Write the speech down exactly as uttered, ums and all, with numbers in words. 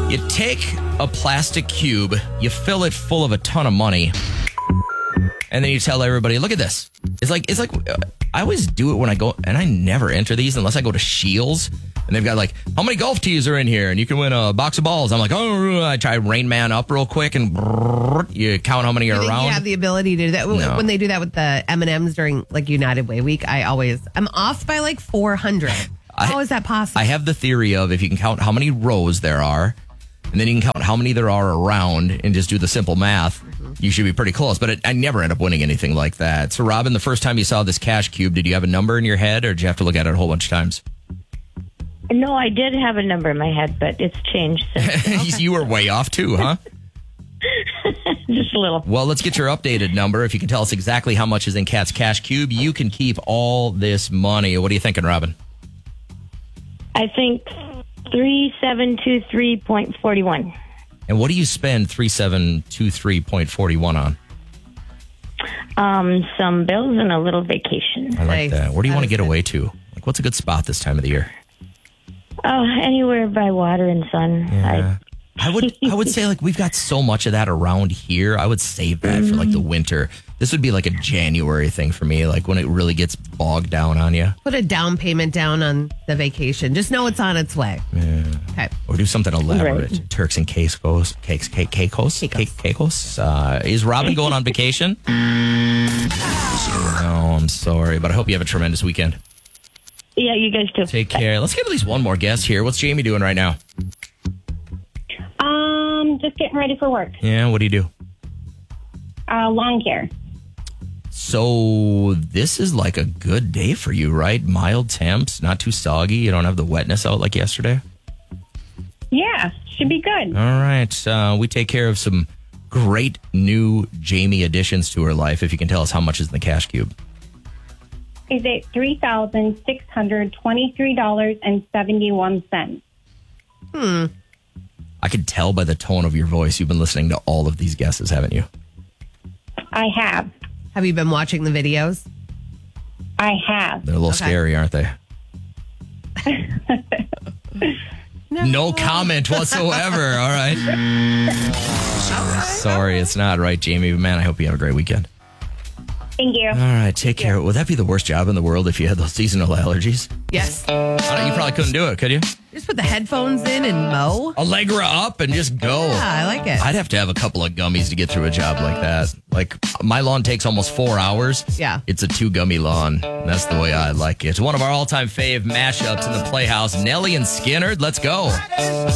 You take a plastic cube, you fill it full of a ton of money, and then you tell everybody, look at this. It's like, it's like, uh, I always do it when I go, and I never enter these unless I go to Shields, and they've got like, how many golf tees are in here? And you can win a box of balls. I'm like, oh, I try Rain Man up real quick, and brrr, you count how many are You around. You have the ability to do that. No. When they do that with the M and M's during like United Way Week, I always, I'm off by like four hundred. How I, is that possible? I have the theory of if you can count how many rows there are, and then you can count how many there are around and just do the simple math, mm-hmm. you should be pretty close. But it, I never end up winning anything like that. So, Robin, the first time you saw this cash cube, did you have a number in your head, or did you have to look at it a whole bunch of times? No, I did have a number in my head, but it's changed since. You were way off too, huh? Just a little. Well, let's get your updated number. If you can tell us exactly how much is in Kat's cash cube, you can keep all this money. What are you thinking, Robin? I think three seven two three point four one. And what do you spend three seven two three point four one on? Um, some bills and a little vacation. I like Nice. that. Where do you That want to is get good. away to? Like, what's a good spot this time of the year? Oh, anywhere by water and sun. Yeah. I would I would say like we've got so much of that around here. I would save that for like the winter. This would be like a January thing for me, like when it really gets bogged down on you. Put a down payment down on the vacation. Just know it's on its way. Yeah. Okay. Or do something elaborate. Right. Turks and Caicos. Cakes, cake, Caicos? Cake, Caicos. Uh, is Robin going on vacation? No, I'm sorry, but I hope you have a tremendous weekend. Yeah, you guys too. Take care. Let's get at least one more guest here. What's Jamie doing right now? Um, just getting ready for work. Yeah, what do you do? Uh, lawn care. So this is like a good day for you, right? Mild temps, not too soggy. You don't have the wetness out like yesterday. Yeah, should be good. All right. Uh, we take care of some great new Jamie additions to her life. If you can tell us how much is in the cash cube. Is it three thousand six hundred twenty-three dollars and seventy-one cents? Hmm. I could tell by the tone of your voice you've been listening to all of these guesses, haven't you? I have. Have you been watching the videos? I have. They're a little Okay. scary, aren't they? No. No comment whatsoever. All right. Sorry, it's not right, Jamie. But man, I hope you have a great weekend. Thank you. All right, take care. Would that be the worst job in the world if you had those seasonal allergies? Yes. I don't- you probably couldn't do it, could you? Just put the headphones in and mow. Allegra up and just go. Yeah, I like it. I'd have to have a couple of gummies to get through a job like that. Like, my lawn takes almost four hours. Yeah. It's a two gummy lawn. That's the way I like it. It's one of our all time fave mashups in the Playhouse. Nelly and Skinner, let's go.